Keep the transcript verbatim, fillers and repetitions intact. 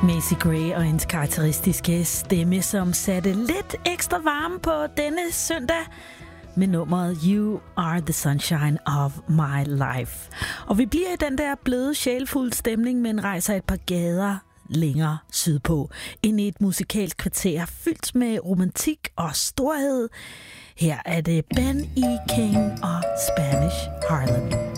Macy Gray og hendes karakteristiske stemme, som satte lidt ekstra varme på denne søndag med nummeret You Are the Sunshine of My Life. Og vi bliver i den der bløde, sjælfulde stemning, men rejser et par gader længere sydpå, ind i et musikalsk kvarter fyldt med romantik og storhed. Her er det Ben E. King og Spanish Harlem.